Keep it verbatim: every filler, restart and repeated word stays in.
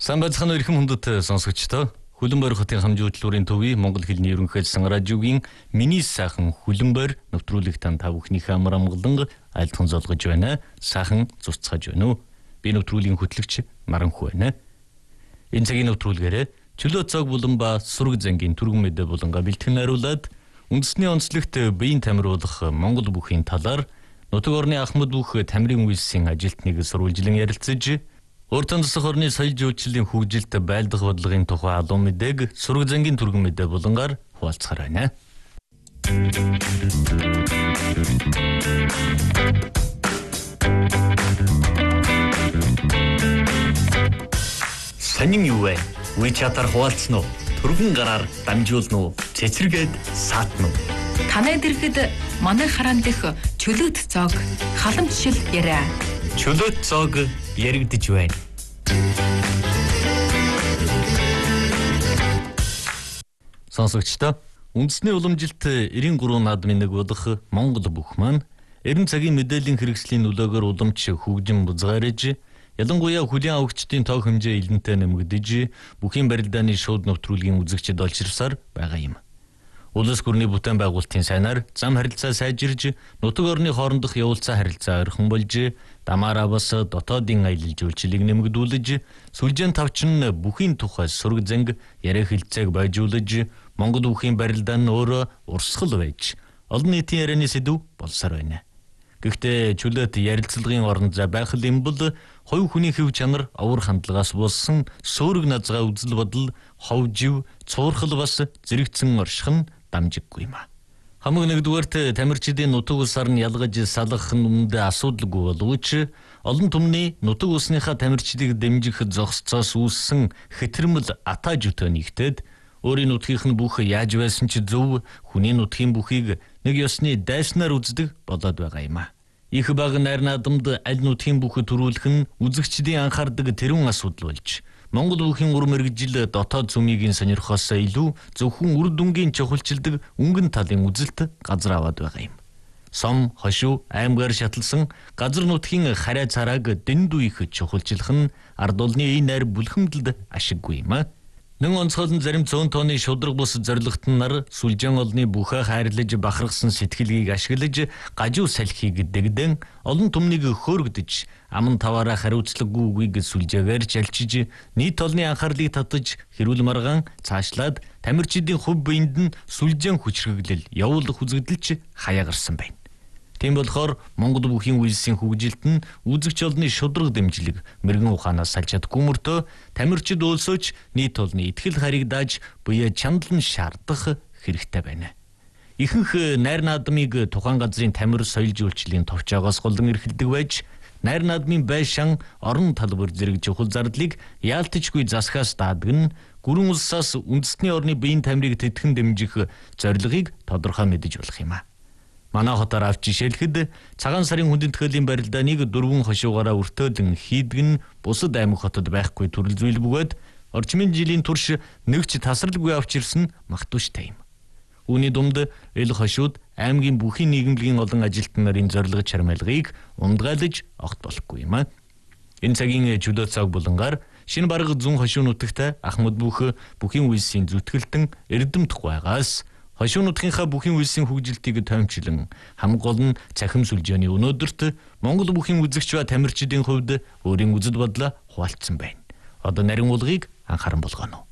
Сайн байцгаана уу эрхэм хүндэт сонсогчдоо. Хүлэмбайр хотын хамжуудлуурын төвийн Монгол хэлний ерөнхий сан радиогийн миний сайхан хүлэмбайр нэвтрүүлэг тань та бүхнийхээ амар амгалан айлтхан золгож байна. Сайхан цуцгааж байна уу? Би нэвтрүүлгийн хөтлөгч Маранхүү байна. Энэ цагийн нэвтрүүлгээрээ чөлөө цаг булан ба сураг зангийн түргэн мэдээ буланга бэлтгэн хариулаад үндэсний онцлогт биеийн тамируулах Монгол бүхийн талаар нутаг орны Ахмад бүх тамирын үйлсийн ажилтныг сурвалжлан ярилцаж Уртан засаг орны соёл жуулчлалын хөгжилд байлдах бодлогын тухай алуун мэдээг сураг зангийн түргэн мэдээ булангаар хуваалцахаар байна. Санин юу вэ? Үе чатар хуваалцсан уу? Түргэн гараар дамжуулна уу? Цэцэргээд саатна уу? Танайд ирэхэд манай хараан дэх чөлөөт цог халамжшил яриа. Чөлөөт цог яригдж байна. Сонсогчдоо, үндэсний уламжилт эрийн гурван наадмын нэг болох Монгол бүх маань эрен цагийн мэдээллийн хэрэгслийн нөлөөгөөр уламж хөгжин бузгаарж, ялангуяа хүлээн авагчдын тоо хэмжээ илэнтэй нэмэгдэж, бүхийн барилдааны шууд нэвтрүүлгийн үзэгчд олширсаар байгаа юм. Улс гүрний бүтээн байгуулалтын сайнаар зам харилцаа сайжирж, нутаг орны хоорондох явуулцаа харилцаа ойрхон болж, дамаараа бас дотоодын аялал жуулчлалыг нэмэгдүүлж, сүлжээн тавчин бүхийн тухай сураг занг яриа хэлцээг байжуулж, Монгол бүхийн барилдаан нь өөрөө урсгал байж, олон нийтийн ярианы сэдв болсоор байна. Гэхдээ чөлөөт ярилцлагын оронд байх юм бол хувь хүний хэв чанар авар хандлагаас болсон сөөрөг назгаа үзэл бодол, хов жив, цуурхал бас зэрэгцэн орших нь дамжиггүй юм а. Хамаг нэгдүгээрт тамирчдын нутаг усаар нь ялгаж салгах нь өмнөдөө асуудалгүй боловч олон түмний нутаг усныхаа тамирчдыг дэмжих зогсцоос үүссэн хэтэрмэл атаа жүтөө нэгтээд өөрийн нутгийнх нь бүх яаж байсан ч зөв хүний нутгийн бүхийг нэг ёсны дайснаар үздэг болоод байгаа юм а. Их баг найр наадамд аль нутгийн бүх төрүүлэх нь үзэгчдийн анхаардаг тэрүүн асуудал болж Монгол бүхийн ур мэргэжил дотоод зүмигийн сонирхоос илүү зөвхөн үр дүнгийн чухалчилдаг өнгөн талын үзэлт газар аваад байгаа юм. Сом, хошуу, аймгаар шаталсан газар нутгийн харай царааг дэнд үеих чухалчлах нь ард олны ий найр бүлхэмдэлд ашиггүй юм а. Нэн онцгойлон зарим цөөн тооны шудраг бус зорилготон нар сүлжээн олны бүхэ хайрлаж бахархсан сэтгэлгийг ашиглаж гажуу салхийг дэгдэн олон түмнийг хөөргөдөж аман таваараа хариуцлагагүй үгийг сүлжээгээр чалчиж нийт олны анхаарлыг татаж хэрүүл маргаан цаашлаад тамирчдын хувь биед нь сүлжээн хүчрхиглэл явуулах үзэгдэлч хаяагарсан байна. Тийм болохоор Монгол бүхийн үйлсийн хөгжилт нь үзэгч олны шудраг дэмжлэг мэрэгэн ухаанаас салж чадахгүй мөртөө тамирчид өлсөж нийт олны итгэл харийг дааж буяа чандлан шаардах хэрэгтэй байна. Ихэнх найр наадмыг тухайн газрын тамир соёл жуулчлалын товчоогоос голон эрхэлдэг байж, найр наадмын байшин орон талбар зэрэг чухал зардлыг яалтчгүй засахаас даадаг нь гүрэн улсаас үндэсний орны биеийн тамирыг тэтгэн дэмжих зорилгыг тодорхой мэдэж болох юм а. Манай хотоор авч жишээлхэд цагаан сарын хүндийн төхөлийн барилдааныг дөрвөн хошуугаараа өртөөлөн хийдэг нь бусад аймаг хотод байхгүй төрөл зүйл бөгөөд орчмын жилийн турш нэгч тасралгүй авч ирсэн магтууштай юм. Үүний дунд эл хошууд аймгийн бүхий нийгэмлэгийн олон ажилтан нарын зорилго чармайлгыг ундгайлаж огт болохгүй юм а. Энэ цагийн чөлөө цаг булангаар шинэ бараг зүүн хошуу нутагт Ахмад бүх бүхийн үйлсийн зүтгэлтэн эрдэмтэх байгаас хошуу нутгийнхаа бүхийн үйлсийн хөгжилтийг тоомчлон хамгийн гол нь цахим сүлжээний өнөөдөрт Монгол бүхийн үзэгч ба тамирчдын хувьд өөрийн үзэл бодлоо хуваалцсан байна. Одоо нарийн уулгыг анхааран болгоно.